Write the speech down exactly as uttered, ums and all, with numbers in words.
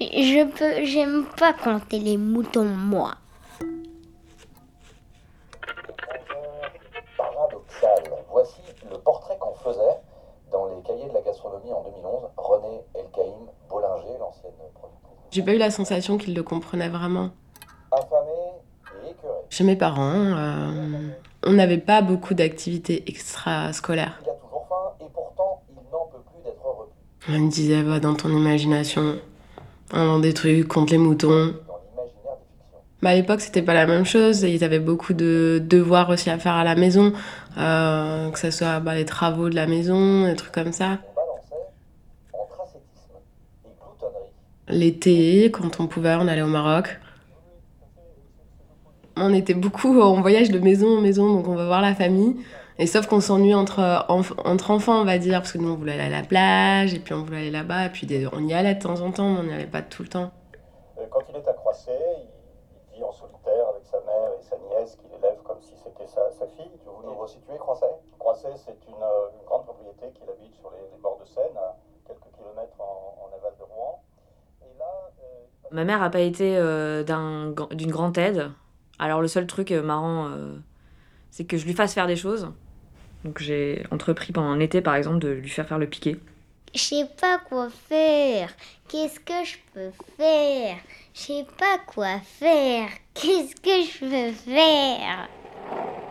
Je peux, j'aime pas compter les moutons, moi. Paradoxal. Voici le portrait qu'on faisait dans les cahiers de la gastronomie en deux mille onze. René Elkaïm Bollinger, l'ancienne productrice. J'ai pas eu la sensation qu'ils le comprenaient vraiment. Affamé et écœuré. Chez mes parents, euh, on n'avait pas beaucoup d'activités extrascolaires. Il a toujours faim et pourtant il n'en peut plus d'être repu. On me disait, va dans ton imagination, invente des trucs contre les moutons. Dans l'imaginaire des fictions. Bah, à l'époque, c'était pas la même chose. Ils avaient beaucoup de devoirs aussi à faire à la maison, euh, que ce soit bah, les travaux de la maison, des trucs comme ça. On balançait entre ascétisme et gloutonnerie. L'été, quand on pouvait, on allait au Maroc. On était beaucoup en voyage de maison en maison, donc on va voir la famille. Et sauf qu'on s'ennuie entre, enf- entre enfants, on va dire, parce que nous, on voulait aller à la plage, et puis on voulait aller là-bas, et puis des- on y allait de temps en temps, mais on n'y allait pas tout le temps. Euh, Quand il est à Croisset, il, il vit en solitaire avec sa mère et sa nièce qu'il élève comme si c'était sa, sa fille. Tu veux nous resituer Croisset? Croisset, c'est une, euh, une grande propriété qu'il habite sur les, les bords de Seine, à quelques kilomètres en, en aval de Rouen. Et là, euh, Ma mère n'a pas été euh, d'un, d'une grande aide. Alors le seul truc euh, marrant, euh, c'est que je lui fasse faire des choses. Donc j'ai entrepris pendant un été, par exemple, de lui faire faire le piqué. Je sais pas quoi faire. Qu'est-ce que je peux faire? Je sais pas quoi faire. Qu'est-ce que je peux faire?